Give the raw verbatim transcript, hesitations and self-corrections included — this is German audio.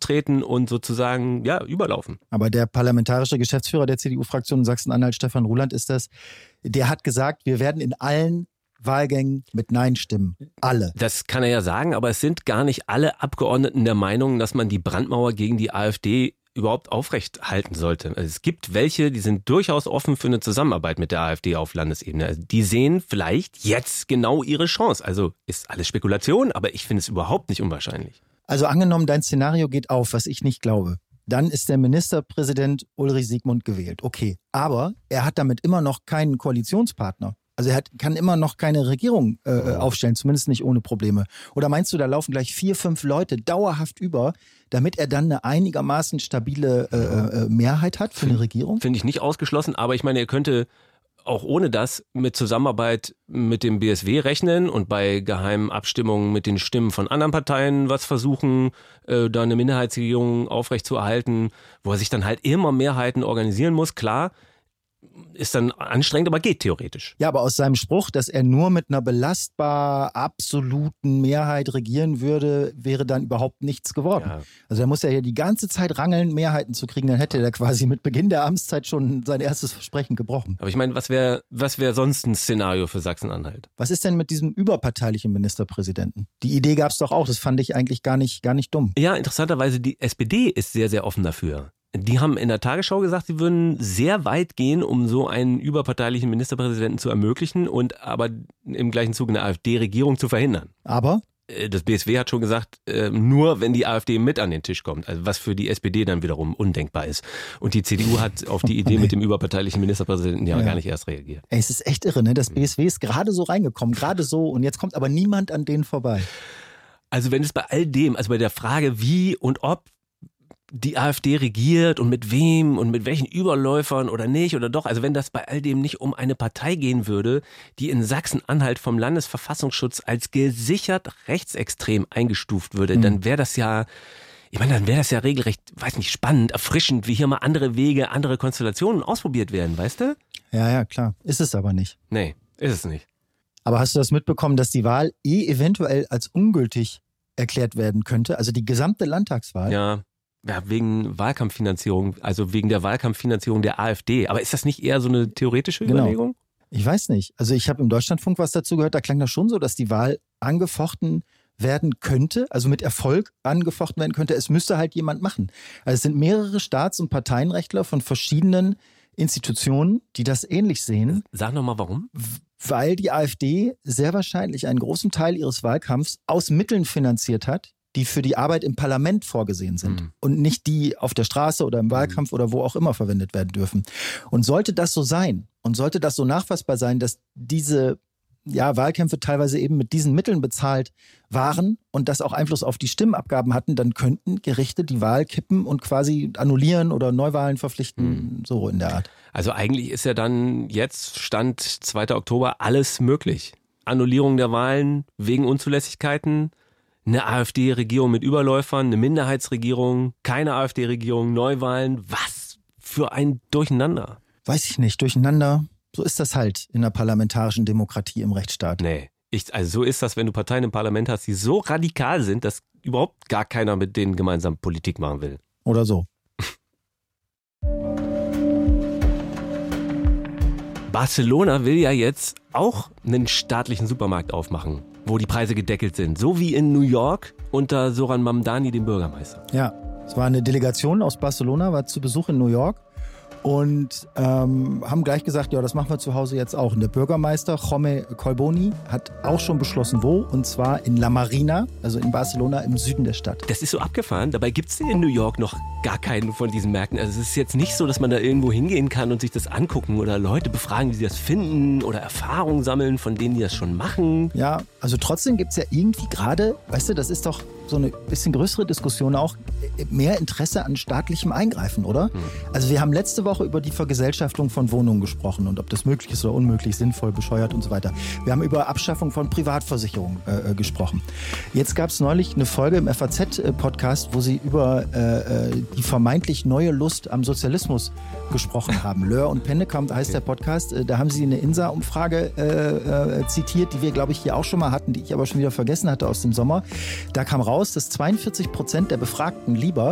treten und sozusagen ja überlaufen. Aber der parlamentarische Geschäftsführer der C D U-Fraktion in Sachsen-Anhalt, Stefan Ruland, ist das, der hat gesagt, wir werden in allen Wahlgängen mit Nein stimmen. Alle. Das kann er ja sagen, aber es sind gar nicht alle Abgeordneten der Meinung, dass man die Brandmauer gegen die AfD überhaupt aufrecht halten sollte. Also es gibt welche, die sind durchaus offen für eine Zusammenarbeit mit der AfD auf Landesebene. Also die sehen vielleicht jetzt genau ihre Chance. Also ist alles Spekulation, aber ich finde es überhaupt nicht unwahrscheinlich. Also angenommen, dein Szenario geht auf, was ich nicht glaube. Dann ist der Ministerpräsident Ulrich Siegmund gewählt. Okay, aber er hat damit immer noch keinen Koalitionspartner. Also er hat, kann immer noch keine Regierung äh, aufstellen, zumindest nicht ohne Probleme. Oder meinst du, da laufen gleich vier, fünf Leute dauerhaft über, damit er dann eine einigermaßen stabile äh, äh, Mehrheit hat für eine Regierung? Finde ich nicht ausgeschlossen, aber ich meine, er könnte auch ohne das mit Zusammenarbeit mit dem B S W rechnen und bei geheimen Abstimmungen mit den Stimmen von anderen Parteien was versuchen, äh, da eine Minderheitsregierung aufrechtzuerhalten, wo er sich dann halt immer Mehrheiten organisieren muss, klar. Ist dann anstrengend, aber geht theoretisch. Ja, aber aus seinem Spruch, dass er nur mit einer belastbar absoluten Mehrheit regieren würde, wäre dann überhaupt nichts geworden. Ja. Also er muss ja hier die ganze Zeit rangeln, Mehrheiten zu kriegen, dann hätte er quasi mit Beginn der Amtszeit schon sein erstes Versprechen gebrochen. Aber ich meine, was wäre was wär sonst ein Szenario für Sachsen-Anhalt? Was ist denn mit diesem überparteilichen Ministerpräsidenten? Die Idee gab es doch auch, das fand ich eigentlich gar nicht, gar nicht dumm. Ja, interessanterweise, die S P D ist sehr, sehr offen dafür. Die haben in der Tagesschau gesagt, sie würden sehr weit gehen, um so einen überparteilichen Ministerpräsidenten zu ermöglichen und aber im gleichen Zuge eine AfD-Regierung zu verhindern. Aber? Das B S W hat schon gesagt, nur wenn die AfD mit an den Tisch kommt, also was für die S P D dann wiederum undenkbar ist. Und die C D U hat auf die Idee mit dem überparteilichen Ministerpräsidenten ja, ja gar nicht erst reagiert. Ey, es ist echt irre, ne? Das B S W ist gerade so reingekommen, gerade so, und jetzt kommt aber niemand an denen vorbei. Also wenn es bei all dem, also bei der Frage wie und ob die AfD regiert und mit wem und mit welchen Überläufern oder nicht oder doch. Also wenn das bei all dem nicht um eine Partei gehen würde, die in Sachsen-Anhalt vom Landesverfassungsschutz als gesichert rechtsextrem eingestuft würde, mhm. dann wäre das ja, ich meine, dann wäre das ja regelrecht, weiß nicht, spannend, erfrischend, wie hier mal andere Wege, andere Konstellationen ausprobiert werden, weißt du? Ja, ja, klar. Ist es aber nicht. Nee, ist es nicht. Aber hast du das mitbekommen, dass die Wahl eh eventuell als ungültig erklärt werden könnte? Also die gesamte Landtagswahl? Ja. Ja, wegen Wahlkampffinanzierung, also wegen der Wahlkampffinanzierung der AfD. Aber ist das nicht eher so eine theoretische genau. Überlegung? Ich weiß nicht. Also ich habe im Deutschlandfunk was dazu gehört, da klang das schon so, dass die Wahl angefochten werden könnte, also mit Erfolg angefochten werden könnte. Es müsste halt jemand machen. Also es sind mehrere Staats- und Parteienrechtler von verschiedenen Institutionen, die das ähnlich sehen. Sag nochmal warum? Weil die AfD sehr wahrscheinlich einen großen Teil ihres Wahlkampfs aus Mitteln finanziert hat, die für die Arbeit im Parlament vorgesehen sind mhm. und nicht die auf der Straße oder im Wahlkampf mhm. oder wo auch immer verwendet werden dürfen. Und sollte das so sein und sollte das so nachweisbar sein, dass diese ja, Wahlkämpfe teilweise eben mit diesen Mitteln bezahlt waren und das auch Einfluss auf die Stimmabgaben hatten, dann könnten Gerichte die Wahl kippen und quasi annullieren oder Neuwahlen verpflichten, mhm. so in der Art. Also eigentlich ist ja dann jetzt, Stand zweiter Oktober, alles möglich. Annullierung der Wahlen wegen Unzulässigkeiten, eine AfD-Regierung mit Überläufern, eine Minderheitsregierung, keine AfD-Regierung, Neuwahlen. Was für ein Durcheinander. Weiß ich nicht, Durcheinander. So ist das halt in der parlamentarischen Demokratie im Rechtsstaat. Nee, ich, also so ist das, wenn du Parteien im Parlament hast, die so radikal sind, dass überhaupt gar keiner mit denen gemeinsam Politik machen will. Oder so. Barcelona will ja jetzt auch einen staatlichen Supermarkt aufmachen, wo die Preise gedeckelt sind. So wie in New York unter Zoran Mamdani, dem Bürgermeister. Ja, es war eine Delegation aus Barcelona, war zu Besuch in New York und ähm, haben gleich gesagt, ja, das machen wir zu Hause jetzt auch. Und der Bürgermeister Jaume Collboni hat auch schon beschlossen, wo, und zwar in La Marina, also in Barcelona im Süden der Stadt. Das ist so abgefahren, dabei gibt es in New York noch gar keinen von diesen Märkten. Also es ist jetzt nicht so, dass man da irgendwo hingehen kann und sich das angucken oder Leute befragen, wie sie das finden oder Erfahrungen sammeln von denen, die das schon machen. Ja, also trotzdem gibt es ja irgendwie gerade, weißt du, das ist doch so eine bisschen größere Diskussion auch, mehr Interesse an staatlichem Eingreifen, oder? Hm. Also wir haben letzte Woche über die Vergesellschaftung von Wohnungen gesprochen und ob das möglich ist oder unmöglich, sinnvoll, bescheuert und so weiter. Wir haben über Abschaffung von Privatversicherungen äh, gesprochen. Jetzt gab es neulich eine Folge im F A Z-Podcast, wo sie über äh, die vermeintlich neue Lust am Sozialismus gesprochen haben. Löhr und Pennekamp heißt der Podcast. Da haben sie eine I N S A-Umfrage äh, äh, zitiert, die wir, glaube ich, hier auch schon mal hatten, die ich aber schon wieder vergessen hatte aus dem Sommer. Da kam raus, dass zweiundvierzig Prozent der Befragten lieber